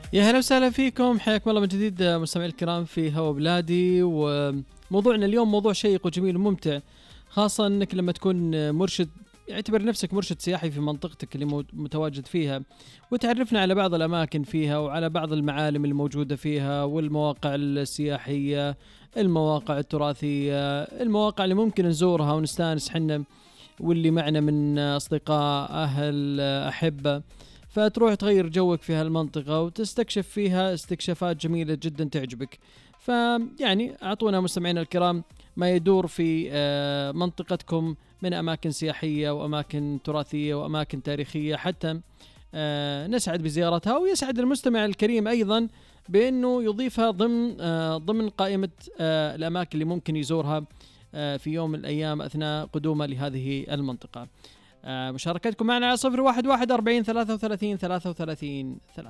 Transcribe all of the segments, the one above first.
يا هلا وسهلا فيكم، حياكم الله من جديد مستمعي الكرام في هوا بلادي. وموضوعنا اليوم موضوع شيق وجميل وممتع، خاصة انك لما تكون مرشد، اعتبر نفسك مرشد سياحي في منطقتك اللي متواجد فيها، وتعرفنا على بعض الأماكن فيها وعلى بعض المعالم الموجودة فيها والمواقع السياحية، المواقع التراثية، المواقع اللي ممكن نزورها ونستانس حنا واللي معنا من أصدقاء أهل أحبة، فتروح تغير جوك في هالمنطقة وتستكشف فيها استكشافات جميلة جدا تعجبك. فيعني أعطونا مستمعينا الكرام ما يدور في منطقتكم من أماكن سياحية وأماكن تراثية وأماكن تاريخية، حتى نسعد بزيارتها، ويسعد المستمع الكريم أيضا بأنه يضيفها ضمن قائمة الأماكن اللي ممكن يزورها في يوم من الأيام أثناء قدومه لهذه المنطقة. مشاركتكم معنا على 011 40 33 33 3.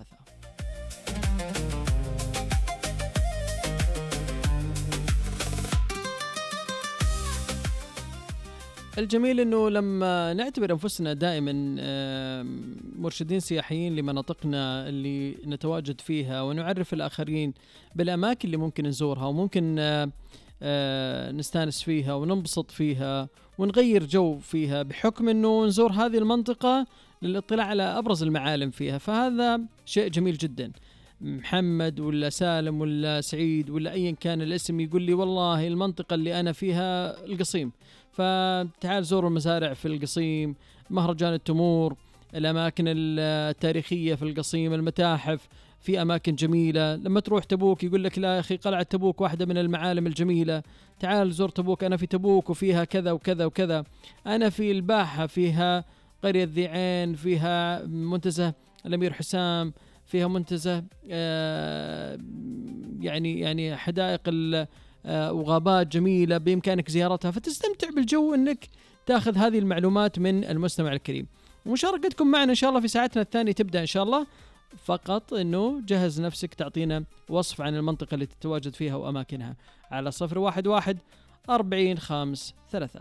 الجميل أنه لما نعتبر أنفسنا دائما مرشدين سياحيين لمناطقنا اللي نتواجد فيها، ونعرف الآخرين بالأماكن اللي ممكن نزورها وممكن نستانس فيها وننبسط فيها ونغير جو فيها، بحكم أنه نزور هذه المنطقة للاطلاع على أبرز المعالم فيها، فهذا شيء جميل جدا. محمد ولا سالم ولا سعيد ولا أيا كان الاسم يقول لي والله المنطقة اللي أنا فيها القصيم، فتعال زور المزارع في القصيم، مهرجان التمور، الأماكن التاريخية في القصيم، المتاحف، في أماكن جميلة. لما تروح تبوك يقول لك لا يا أخي قلعة تبوك واحدة من المعالم الجميلة، تعال زور تبوك، أنا في تبوك وفيها كذا وكذا وكذا، أنا في الباحة فيها قرية ذي عين، فيها منتزه الأمير حسام، فيها منتزه يعني حدائق وغابات جميلة بإمكانك زيارتها، فتستمتع بالجو أنك تأخذ هذه المعلومات من المستمع الكريم. ومشاركتكم معنا إن شاء الله في ساعتنا الثانية تبدأ إن شاء الله، فقط أنه جهز نفسك تعطينا وصف عن المنطقة اللي تتواجد فيها وأماكنها على 011 40 5 3.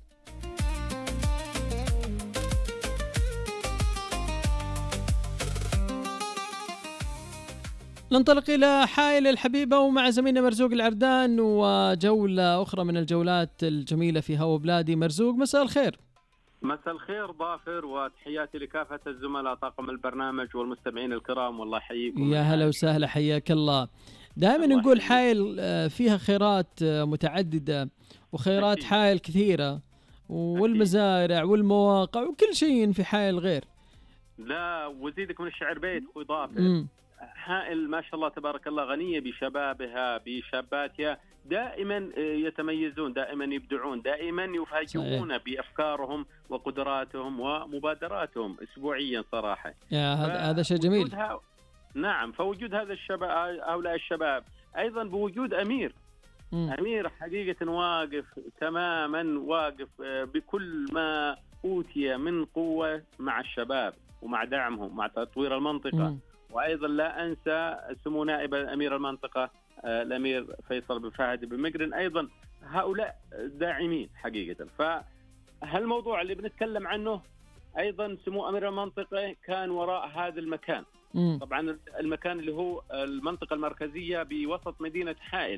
ننطلق إلى حائل الحبيبة ومع زميلنا مرزوق العردان، وجولة أخرى من الجولات الجميلة في هوا بلادي. مرزوق مساء الخير. مساء الخير ظافر، وتحياتي لكافة الزملاء طاقم البرنامج والمستمعين الكرام، والله يحييكم. يا هلا وسهلا، حياك الله. دائما نقول حائل فيها خيرات متعددة وخيرات حائل كثيرة، والمزارع والمواقع وكل شيء في حائل غير. لا وزيدك من الشعر بيت أخوي ظافر. حائل ما شاء الله تبارك الله غنية بشبابها بشاباتها، دائما يتميزون، دائما يبدعون، دائما يفاجئون بأفكارهم وقدراتهم ومبادراتهم أسبوعيا صراحة. هذا شيء جميل. نعم، فوجود هذا الشباب، هؤلاء الشباب، أيضا بوجود أمير حقيقة واقف تماما، واقف بكل ما أوتي من قوة مع الشباب ومع دعمهم مع تطوير المنطقة. وأيضا لا أنسى سمو نائب أمير المنطقة الأمير فيصل بن فهد بن مقرن، أيضا هؤلاء داعمين حقيقة. فهالموضوع اللي بنتكلم عنه أيضا سمو أمير المنطقة كان وراء هذا المكان. طبعا المكان اللي هو المنطقة المركزية بوسط مدينة حائل.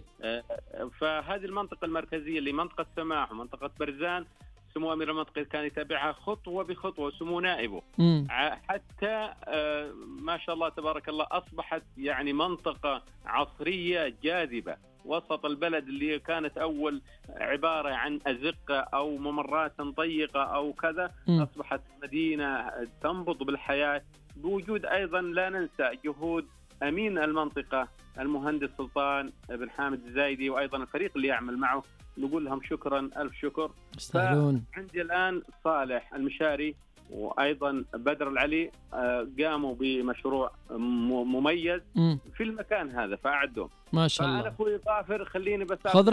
فهذه المنطقة المركزية اللي منطقة سماح ومنطقة برزان، سمو أمير المنطقة كان يتابعها خطوة بخطوة سمو نائبه، حتى ما شاء الله تبارك الله أصبحت يعني منطقة عصرية جاذبة وسط البلد، اللي كانت أول عبارة عن أزقة أو ممرات ضيقة أو كذا، أصبحت مدينة تنبض بالحياة، بوجود أيضا لا ننسى جهود أمين المنطقة المهندس سلطان بن حامد الزايدي، وأيضا الفريق اللي يعمل معه، نقول لهم شكرا ألف شكر. عندي الآن صالح المشاري وأيضا بدر العلي قاموا بمشروع مميز في المكان هذا، فأعدهم ما شاء الله. فأنا أخوي ظافر خليني بس